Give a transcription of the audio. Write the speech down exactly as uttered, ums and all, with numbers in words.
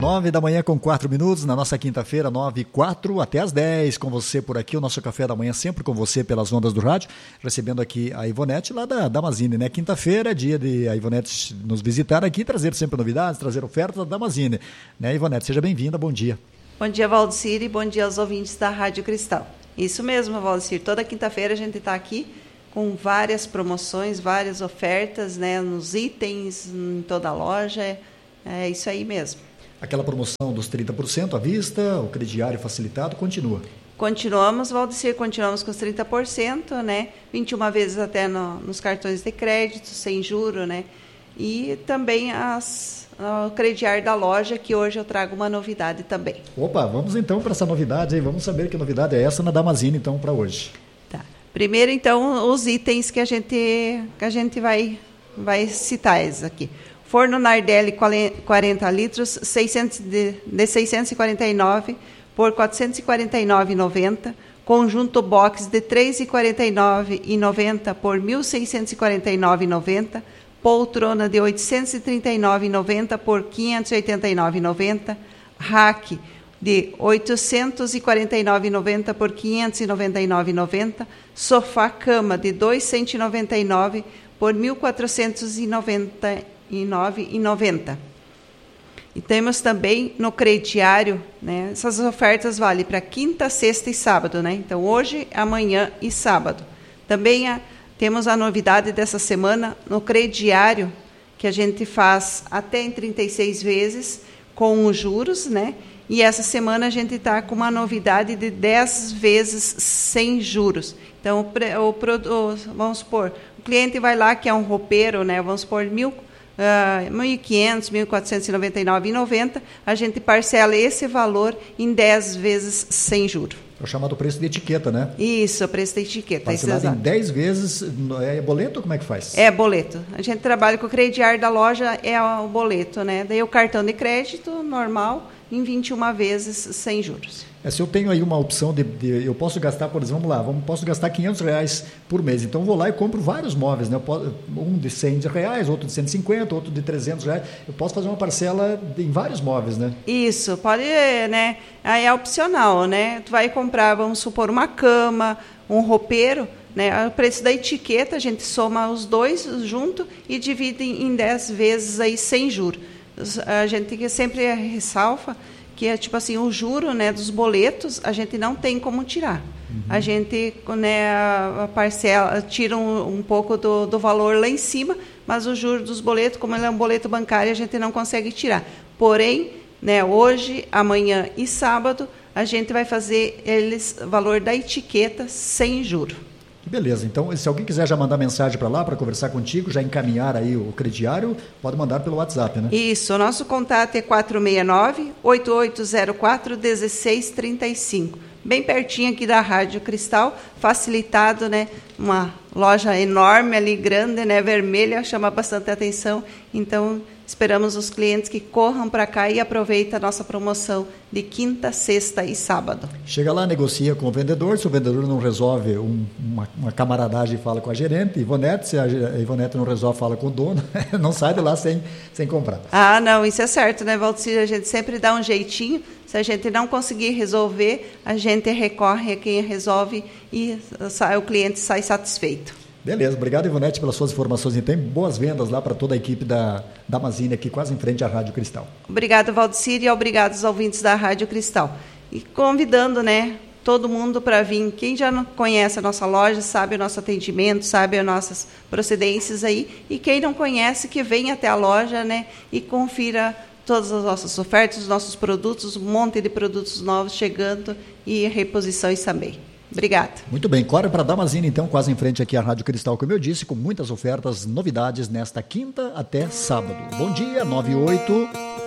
Nove da manhã com quatro minutos, na nossa quinta-feira, nove e quatro, até às dez, com você por aqui, o nosso café da manhã sempre com você pelas ondas do rádio, recebendo aqui a Ivonete lá da Damazine, né? Quinta-feira é dia de a Ivonete nos visitar aqui, trazer sempre novidades, trazer ofertas da Damazine, né? Ivonete, seja bem-vinda, bom dia. Bom dia, Valdecir, e bom dia aos ouvintes da Rádio Cristal. Isso mesmo, Valdecir, toda quinta-feira a gente está aqui com várias promoções, várias ofertas, né? Nos itens, em toda a loja, é isso aí mesmo. Aquela promoção dos trinta por cento à vista, o crediário facilitado, continua? Continuamos, Valdecir, continuamos com os trinta por cento, né? vinte e uma vezes até no, nos cartões de crédito, sem juro, né? E também as, o crediário da loja, que hoje eu trago uma novidade também. Opa, vamos então para essa novidade aí, vamos saber que novidade é essa na Damazine, então, para hoje. Tá. Primeiro, então, os itens que a gente, que a gente vai, vai citar esses aqui. Forno Nardelli quarenta litros, seiscentos de, de seiscentos e quarenta e nove por quatrocentos e quarenta e nove reais e noventa centavos. Conjunto box de trezentos e quarenta e nove reais e noventa centavos por mil seiscentos e quarenta e nove reais e noventa centavos. Poltrona de oitocentos e trinta e nove reais e noventa centavos por quinhentos e oitenta e nove reais e noventa centavos. Rack de oitocentos e quarenta e nove reais e noventa centavos por quinhentos e noventa e nove reais e noventa centavos. Sofá cama de duzentos e noventa e nove reais por mil quatrocentos e noventa centavos. E nove reais e noventa centavos. E temos também no crediário, né? Essas ofertas valem para quinta, sexta e sábado, né? Então, hoje, amanhã e sábado. Também a, temos a novidade dessa semana no crediário, que a gente faz até em trinta e seis vezes com os juros, né? E essa semana a gente está com uma novidade de dez vezes sem juros. Então, o, o, o, vamos supor, o cliente vai lá, que é um roupeiro, né? Vamos supor, mil Uh, mil e quinhentos, mil quatrocentos e noventa e nove reais e noventa centavos, a gente parcela esse valor em dez vezes sem juro. É o chamado preço de etiqueta, né? Isso, o preço da etiqueta. Parcelado em dez vezes, é boleto ou como é que faz? É boleto. A gente trabalha com o crediário da loja, é o boleto, né? Daí o cartão de crédito normal em vinte e uma vezes sem juros. É, se eu tenho aí uma opção de, de eu posso gastar, por exemplo, vamos lá, vamos, posso gastar quinhentos reais por mês, então eu vou lá e compro vários móveis, né? Eu posso, um de cem reais, outro de cento e cinquenta, outro de trezentos reais, eu posso fazer uma parcela em vários móveis, né? Isso, pode, né? Aí é opcional, né? Tu vai comprar, vamos supor, uma cama, um roupeiro, né? O preço da etiqueta, a gente soma os dois junto e divide em dez vezes aí sem juros. A gente sempre ressalva que é tipo assim, o juro, né, dos boletos, a gente não tem como tirar. Uhum. A gente, né, a parcela, tira um, um pouco do, do valor lá em cima, mas o juro dos boletos, como ele é um boleto bancário, a gente não consegue tirar. Porém, né, hoje, amanhã e sábado, a gente vai fazer eles valor da etiqueta sem juro. Beleza, então se alguém quiser já mandar mensagem para lá, para conversar contigo, já encaminhar aí o crediário, pode mandar pelo WhatsApp, né? Isso, o nosso contato é quatro seis nove, oito oito zero quatro, um seis três cinco, bem pertinho aqui da Rádio Cristal, facilitado, né? Uma loja enorme ali, grande, né? Vermelha, chama bastante atenção, então esperamos os clientes que corram para cá e aproveitem a nossa promoção de quinta, sexta e sábado. Chega lá, negocia com o vendedor, se o vendedor não resolve um, uma, uma camaradagem, fala com a gerente, Ivonete, se a Ivonete não resolve, fala com o dono, não sai de lá sem, sem comprar. Ah, não, isso é certo, né, Valdecir? A gente sempre dá um jeitinho, se a gente não conseguir resolver, a gente recorre a quem resolve e o cliente sai satisfeito. Beleza, obrigado, Ivonete, pelas suas informações. Então, boas vendas lá para toda a equipe da Damazine aqui, quase em frente à Rádio Cristal. Obrigado, Valdecir, e obrigado aos ouvintes da Rádio Cristal. E convidando, né, todo mundo para vir. Quem já não conhece a nossa loja, sabe o nosso atendimento, sabe as nossas procedências aí. E quem não conhece, que venha até a loja, né, e confira todas as nossas ofertas, os nossos produtos, um monte de produtos novos chegando e reposições também. Obrigada. Muito bem, corre para a Damazine, então, quase em frente aqui à Rádio Cristal, como eu disse, com muitas ofertas, novidades nesta quinta até sábado. Bom dia, nove e oito.